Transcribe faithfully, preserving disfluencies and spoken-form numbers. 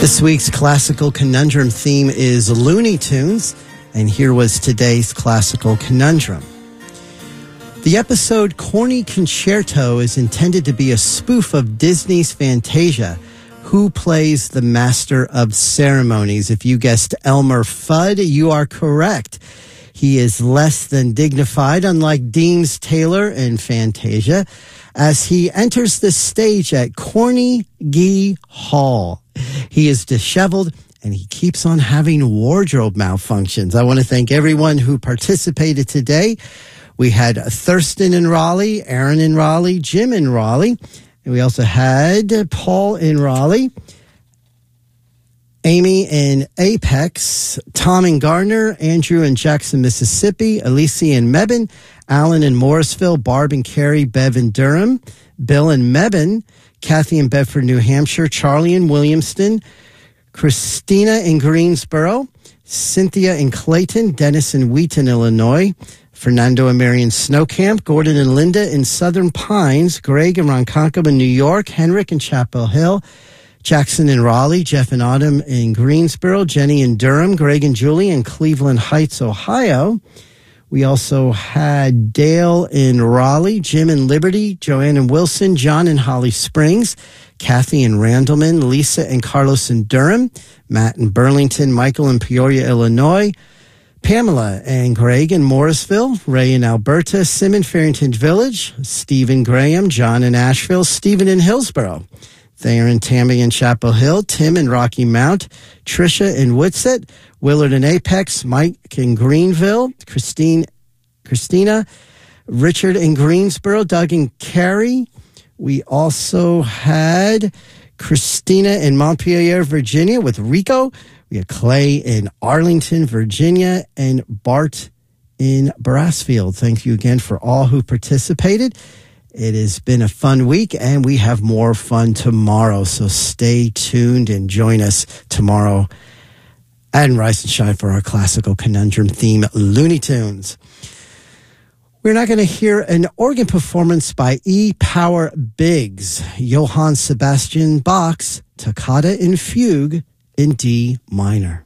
This week's classical conundrum theme is Looney Tunes, and here was today's classical conundrum. The episode Corny Concerto is intended to be a spoof of Disney's Fantasia. Who plays the master of ceremonies? If you guessed Elmer Fudd, you are correct. He is less than dignified, unlike Deems Taylor in Fantasia, as he enters the stage at Carnegie Hall. He is disheveled, and he keeps on having wardrobe malfunctions. I want to thank everyone who participated today. We had Thurston in Raleigh, Aaron in Raleigh, Jim in Raleigh, and we also had Paul in Raleigh, Amy in Apex, Tom in Gardner, Andrew in Jackson, Mississippi, Alicia in Mebane, Alan in Morrisville, Barb and Carrie, Bev in Durham, Bill in Mebane, Kathy in Bedford, New Hampshire, Charlie in Williamston, Christina in Greensboro, Cynthia in Clayton, Dennis in Wheaton, Illinois, Fernando and Marion Snowcamp, Gordon and Linda in Southern Pines, Greg in Ronkonkoma, New York, Henrik in Chapel Hill, Jackson in Raleigh, Jeff and Autumn in Greensboro, Jenny in Durham, Greg and Julie in Cleveland Heights, Ohio. We also had Dale in Raleigh, Jim in Liberty, Joanne in Wilson, John in Holly Springs, Kathy in Randleman, Lisa and Carlos in Durham, Matt in Burlington, Michael in Peoria, Illinois, Pamela and Greg in Morrisville, Ray in Alberta, Sim in Farrington Village, Stephen Graham, John in Asheville, Stephen in Hillsboro, Thayer and Tammy in Chapel Hill, Tim in Rocky Mount, Tricia in Woodset, Willard in Apex, Mike in Greenville, Christine, Christina, Richard in Greensboro, Doug and Carrie. We also had Christina in Montpelier, Virginia with Rico. We had Clay in Arlington, Virginia, and Bart in Brassfield. Thank you again for all who participated. It has been a fun week, and we have more fun tomorrow. So stay tuned and join us tomorrow at Rise and Shine for our classical conundrum theme, Looney Tunes. We're not going to hear an organ performance by E. Power Biggs, Johann Sebastian Bach's Toccata in Fugue in D minor.